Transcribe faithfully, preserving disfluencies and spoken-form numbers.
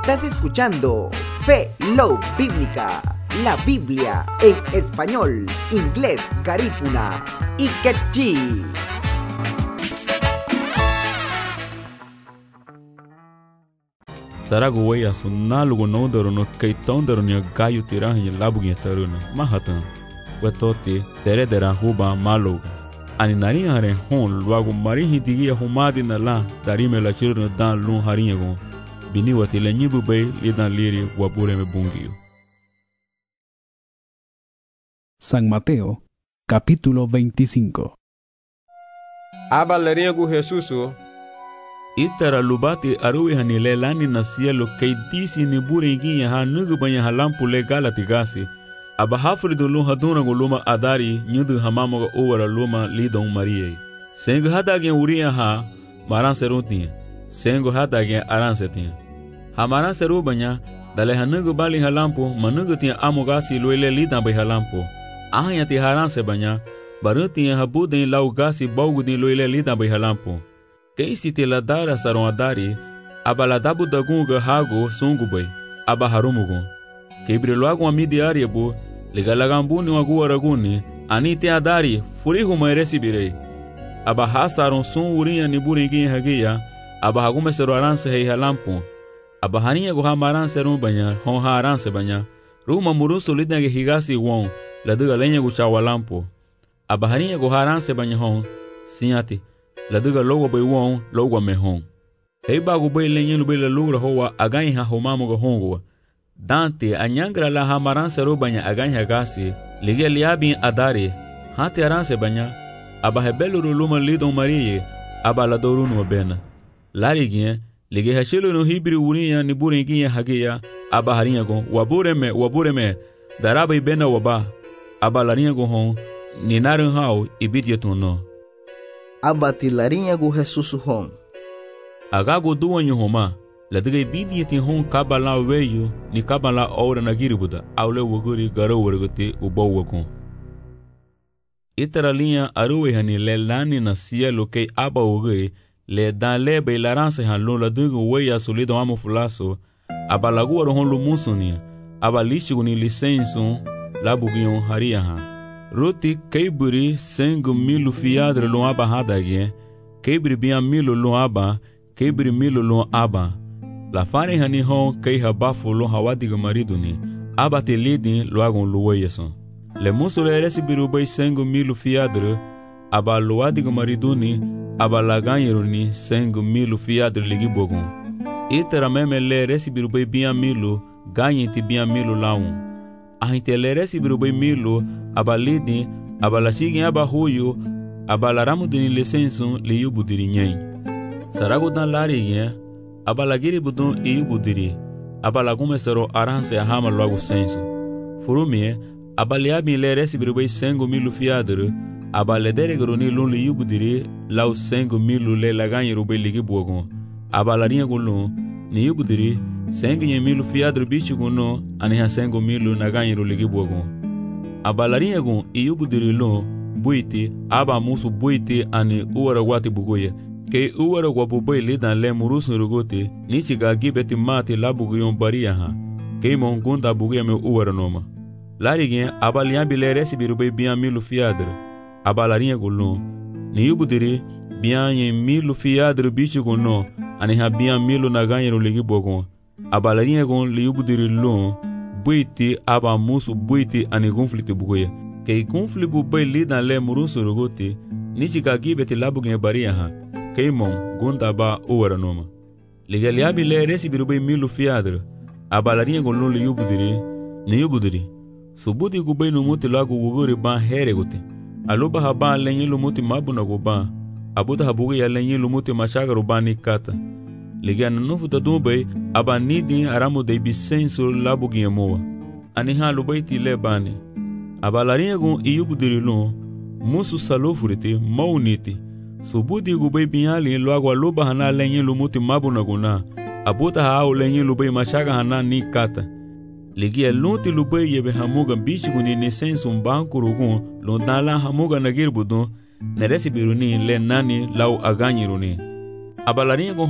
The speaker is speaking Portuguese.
Estás escuchando Fe Love Bíblica, la Biblia en español, inglés, garífuna y quechí. Sarago weya su nalugo no dero no keiton dero ni gayu tirahan y labu ni taruna mahatan wetoti tere dera huba malo ani nari hare hon luago mari hidigi humadi na la dari me la chirno dan lun haringo bini wati le nyibu bay lidan liri wabure me bungio. San Mateo, capítulo veinticinco. Aba leringu Jesusu Itara lubati arui hanile lani na cielo kei disi ni buringi ha nugu banya halampu le galati gasi aba hafridu lu haduna guluma adari nyudu hamamo ga owara luma lidon marie sengu hadagen uria ha maran seruti sengu hadagen aran setin ha maran seru banya dale hanugu bali halampu manugu tia amogasi loile lidan bay halampu ahya ti haran se banya baruti habudin lau gasi bawgudin loile lidan bay halampu quem se te la dara saron adari abala dabu dagunga hago sungubai aba harumugo kebrelo agu amidiaria bo legalagambuni wagu araguni ani te adari furihu mairesi birei aba hasaron sun urinha ni buringi hagia aba hagume sero aranse hei halampu aba haninha go hamaran serum banya hon haranse banya ruma muruso lidnage higasi won laduga lenha go chawalampu aba haninha go haranse banya hon sinyati laduga logo bay won logo me hon hei bagu bay lenyen bay la lugra hoa agan ha homamo go hongo dante anyangra la hamaran sero banya agan ha gasi lige liabin adari hate aranse banya aba hebelo luma lidon marie aba la dorunu bena larigin lige hashelo no hibri urinha ni buringi hagia aba harinha go wabureme wabureme daraba bena waba aba larinha go hon ni narun hao ibidietuno abati larinha gu Jesusu hon agago duanyo homa ladiga bidi ti hon kabala weyo ni kabala ora na giribuda awle woguri garo worgote ubawo kon itara linha aruwe hani le lani na cielo que aba woguri le dan le be laranse han lo ladiga weya solido amo fulaso abalagu ro hon lo musuni abalishi ni licenso labugion haria han Roti keiburi sengu milu fiadre lo aba hadagien, keibri bia milu lo aba, keibri milu lo aba. La fane hani hon kei habafu lo hawadiga mariduni, aba te lidin lo agon lo weyeson. Le muso le resi biru bay sengu milu fiadre, aba lo adiga mariduni, aba la ganyeruni sengu milu fiadre ligi bogon. Itera meme le resi biru bay bia milu, ganyenti bia milu laun. Ahinteleresi birubay milo abalidi abalashigin abahuyo abalaramu dini licensun liyu budiri nyen sarago dan lari yen abalagiri budun iyu budiri abalagume sero aranse ahama logo senso furumie abaliabi leresi birubay sengo milo fiadre abaledere groni lun liyu budiri lau sengo milo le laganyi rubay ligi bogon abalarinha gulun ni yubudiri sengi nye milu fiadru bichi guno ani ha sengo milu naganyiru ligi bogon abalarinha gun iyubudiri lo buiti aba musu buiti ani uwara wati bugoye ke uwara wabuboy lidan le murusu rugote nichi gagibeti mati labuguyon baria ha ke mongunda bugoye me uwara noma larigin abaliambi le resi birubay bian milu fiadru abalarinha gun lo ni yubudiri bian nye milu fiadru bichi guno ani ha bian milu naganyiru ligi bogon abalarinha gon liubudiri lon buiti aba musu buiti ani gonflite bugoye kei gonfli bu bay lidan le murusu rogote nichi gagibeti labugen baria ha kei mon gonda ba owara noma ligaliabi le resi birubay milu fiadre abalarinha gon lon liubudiri ni yubudiri subudi gubay no muti lagu wugori ban here gote aloba ha ban lenye lo muti mabuna go ban abuta habuge ya lenye lo muti mashagaru ban ni kata ligana nufu da dubai aba nidin aramu de bisenso labuginha moa ani ha lubaiti le bani aba larinha gun iyubudiri lon musu salofurite mauniti subudi gubai binyali lo agwa loba hana lenye lumuti mabuna guna abuta ha au lenye lubai mashaga hana ni kata ligia lunti lubai yebe hamuga bichi guni ni senso mbanku rugun londala hamuga nagir budun neresi biruni le nani lau aganyiruni aba larinha gun